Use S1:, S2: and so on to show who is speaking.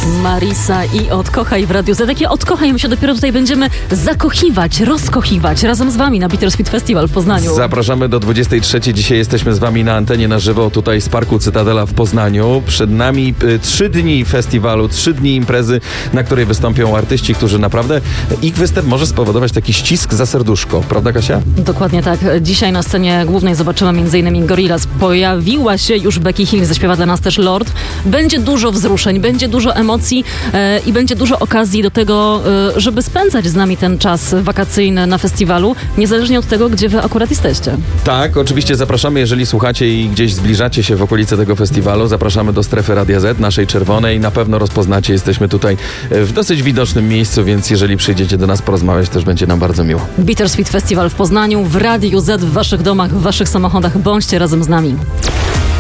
S1: Marisa i Odkochaj w Radiu Z. Takie odkochaj, my się dopiero tutaj będziemy zakochiwać, rozkochiwać razem z wami na Bittersweet Festival w Poznaniu.
S2: Zapraszamy do 23. Dzisiaj jesteśmy z wami na antenie na żywo tutaj z Parku Cytadela w Poznaniu. Przed nami 3 dni festiwalu, 3 dni imprezy, na której wystąpią artyści, którzy naprawdę, ich występ może spowodować taki ścisk za serduszko. Prawda, Kasia?
S1: Dokładnie tak. Dzisiaj na scenie głównej zobaczymy m.in. Gorillaz. Pojawiła się już Becky Hill, zaśpiewa dla nas też Lord. Będzie dużo wzruszeń, będzie dużo emocji i będzie dużo okazji do tego, żeby spędzać z nami ten czas wakacyjny na festiwalu, niezależnie od tego, gdzie wy akurat jesteście.
S2: Tak, oczywiście zapraszamy, jeżeli słuchacie i gdzieś zbliżacie się w okolice tego festiwalu, zapraszamy do strefy Radia Z, naszej czerwonej. Na pewno rozpoznacie, jesteśmy tutaj w dosyć widocznym miejscu, więc jeżeli przyjdziecie do nas porozmawiać, też będzie nam bardzo miło.
S1: Bittersweet Festival w Poznaniu, w Radiu Z, w waszych domach, w waszych samochodach. Bądźcie razem z nami.